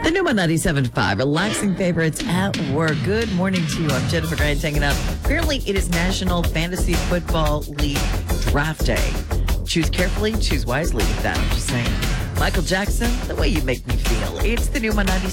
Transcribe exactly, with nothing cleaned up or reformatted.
The new one ninety-seven point five, relaxing favorites at work. Good morning to you. I'm Jennifer Grant hanging out. Apparently, it is National Fantasy Football League Draft Day. Choose carefully, choose wisely with that. I'm just saying. Michael Jackson, the way you make me feel. It's the new one ninety-seven.